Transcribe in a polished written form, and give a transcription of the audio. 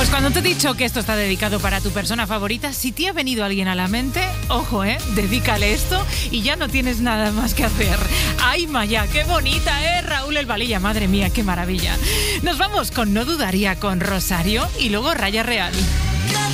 Pues cuando te he dicho que esto está dedicado para tu persona favorita, si te ha venido alguien a la mente, ojo, dedícale esto y ya no tienes nada más que hacer. ¡Ay, Maya, qué bonita, Raúl El Valilla! Madre mía, qué maravilla. Nos vamos con No Dudaría con Rosario y luego Raya Real.